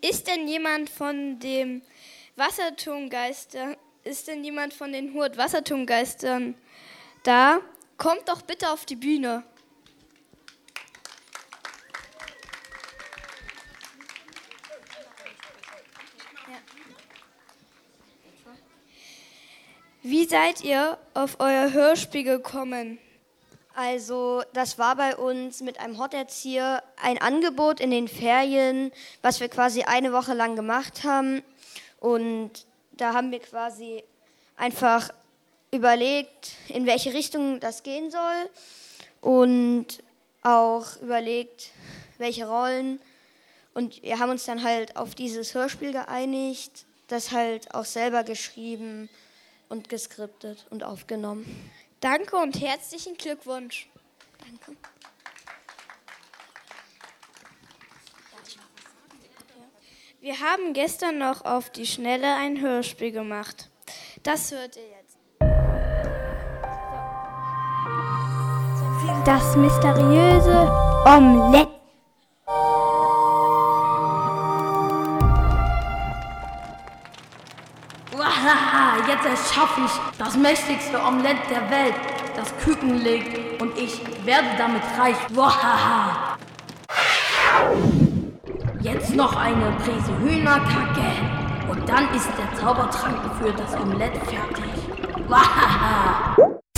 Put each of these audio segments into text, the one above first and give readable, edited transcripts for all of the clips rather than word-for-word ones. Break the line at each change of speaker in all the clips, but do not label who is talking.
Ist denn jemand von den Hurt Wasserturmgeistern da? Kommt doch bitte auf die Bühne. Wie seid ihr auf euer Hörspiel gekommen?
Also das war bei uns mit einem Horterzieher ein Angebot in den Ferien, was wir quasi eine Woche lang gemacht haben. Und da haben wir quasi einfach überlegt, in welche Richtung das gehen soll. Und auch überlegt, welche Rollen. Und wir haben uns dann halt auf dieses Hörspiel geeinigt, das halt auch selber geschrieben und geskriptet und aufgenommen.
Danke und herzlichen Glückwunsch.
Danke.
Wir haben gestern noch auf die Schnelle ein Hörspiel gemacht. Das hört ihr jetzt.
Das mysteriöse Omelett.
Wahaha, jetzt erschaffe ich das mächtigste Omelett der Welt, das Küken legt, und ich werde damit reich. Wahaha. Jetzt noch eine Prise Hühnerkacke und dann ist der Zaubertrank für das Omelett fertig. Wahaha.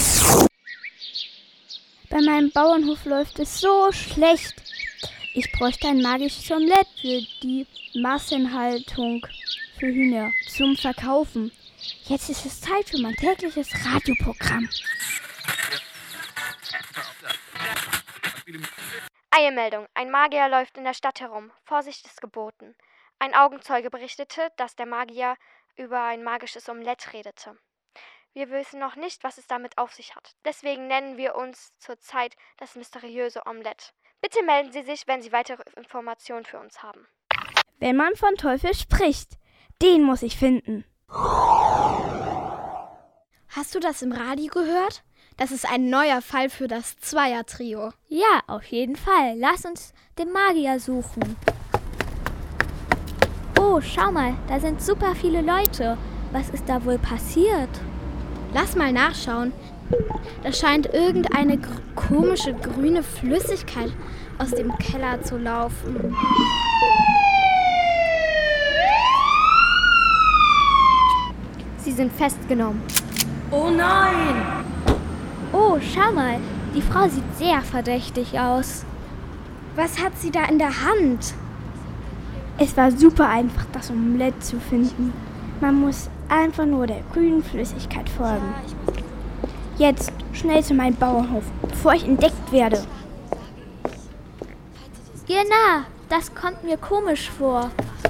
Bei meinem Bauernhof läuft es so schlecht. Ich bräuchte ein magisches Omelett für die Massenhaltung für Hühner zum Verkaufen. Jetzt ist es Zeit für mein tägliches Radioprogramm.
Eilmeldung. Ein Magier läuft in der Stadt herum. Vorsicht ist geboten. Ein Augenzeuge berichtete, dass der Magier über ein magisches Omelett redete. Wir wissen noch nicht, was es damit auf sich hat. Deswegen nennen wir uns zurzeit das mysteriöse Omelett. Bitte melden Sie sich, wenn Sie weitere Informationen für uns haben.
Wenn man von Teufel spricht, den muss ich finden.
Hast du das im Radio gehört? Das ist ein neuer Fall für das Zweier-Trio.
Ja, auf jeden Fall. Lass uns den Magier suchen. Oh, schau mal, da sind super viele Leute. Was ist da wohl passiert?
Lass mal nachschauen. Da scheint irgendeine komische grüne Flüssigkeit aus dem Keller zu laufen. Sie sind festgenommen.
Oh nein!
Oh, schau mal, die Frau sieht sehr verdächtig aus.
Was hat sie da in der Hand?
Es war super einfach, das Omelett zu finden. Man muss einfach nur der grünen Flüssigkeit folgen. Jetzt schnell zu meinem Bauernhof, bevor ich entdeckt werde. Genau, das kommt mir komisch vor.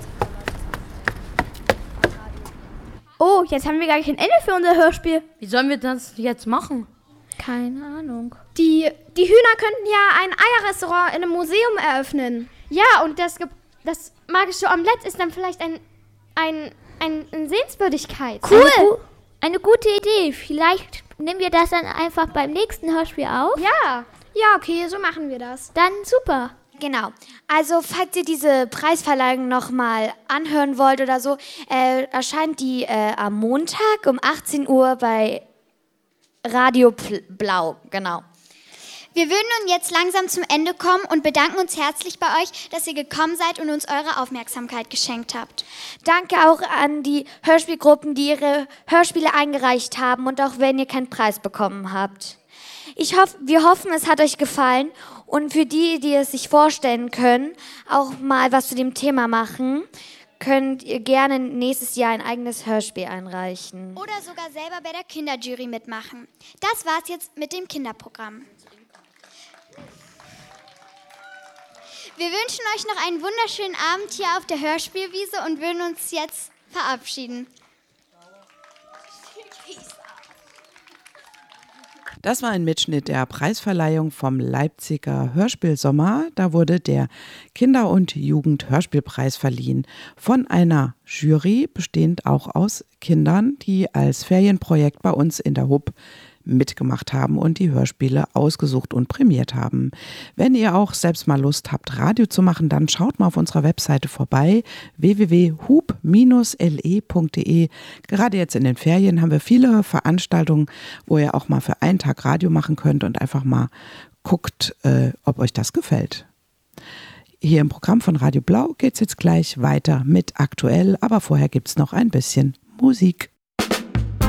Oh, jetzt haben wir gar kein Ende für unser Hörspiel.
Wie sollen wir das jetzt machen?
Keine Ahnung.
Die Hühner könnten ja ein Eierrestaurant in einem Museum eröffnen.
Ja, und das magische Omelett ist dann vielleicht eine Sehenswürdigkeit.
Cool! Eine gute Idee. Vielleicht nehmen wir das dann einfach beim nächsten Hörspiel auf.
Ja, okay, so machen wir das.
Dann super.
Genau. Also, falls ihr diese Preisverleihung nochmal anhören wollt oder so, erscheint die am Montag um 18 Uhr bei Radio Blau. Genau.
Wir würden nun jetzt langsam zum Ende kommen und bedanken uns herzlich bei euch, dass ihr gekommen seid und uns eure Aufmerksamkeit geschenkt habt.
Danke auch an die Hörspielgruppen, die ihre Hörspiele eingereicht haben und auch wenn ihr keinen Preis bekommen habt. Wir hoffen, es hat euch gefallen und für die es sich vorstellen können, auch mal was zu dem Thema machen, könnt ihr gerne nächstes Jahr ein eigenes Hörspiel einreichen.
Oder sogar selber bei der Kinderjury mitmachen. Das war's jetzt mit dem Kinderprogramm. Wir wünschen euch noch einen wunderschönen Abend hier auf der Hörspielwiese und würden uns jetzt verabschieden.
Das war ein Mitschnitt der Preisverleihung vom Leipziger Hörspielsommer. Da wurde der Kinder- und Jugend-Hörspielpreis verliehen von einer Jury, bestehend auch aus Kindern, die als Ferienprojekt bei uns in der HUB mitgemacht haben und die Hörspiele ausgesucht und prämiert haben. Wenn ihr auch selbst mal Lust habt, Radio zu machen, dann schaut mal auf unserer Webseite vorbei, www.hub-le.de. Gerade jetzt in den Ferien haben wir viele Veranstaltungen, wo ihr auch mal für einen Tag Radio machen könnt und einfach mal guckt, ob euch das gefällt. Hier im Programm von Radio Blau geht es jetzt gleich weiter mit Aktuell, aber vorher gibt es noch ein bisschen Musik.